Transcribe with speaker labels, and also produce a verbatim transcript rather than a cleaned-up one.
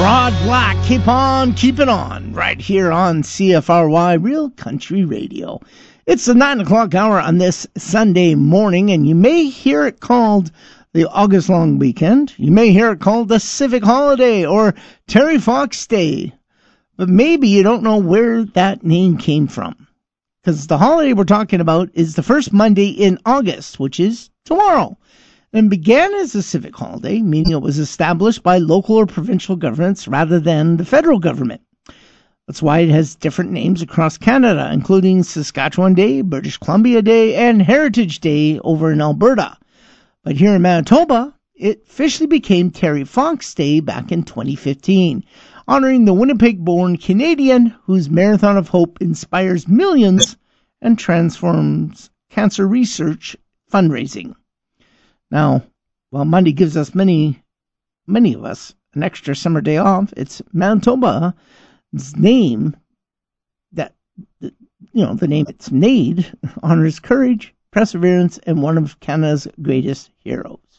Speaker 1: Rod Black, keep on keeping on, right here on C F R Y Real Country Radio. It's the nine o'clock hour on this Sunday morning, and you may hear it called the August Long Weekend. You may hear it called the Civic Holiday or Terry Fox Day. But maybe you don't know where that name came from. Because the holiday we're talking about is the first Monday in August, which is tomorrow. And began as a civic holiday, meaning it was established by local or provincial governments rather than the federal government. That's why it has different names across Canada, including Saskatchewan Day, British Columbia Day, and Heritage Day over in Alberta. But here in Manitoba, it officially became Terry Fox Day back in twenty fifteen, honoring the Winnipeg-born Canadian whose Marathon of Hope inspires millions and transforms cancer research fundraising. Now, while Monday gives us many, many of us an extra summer day off, it's Manitoba's name that, you know, the name it's made honors courage, perseverance, and one of Canada's greatest heroes.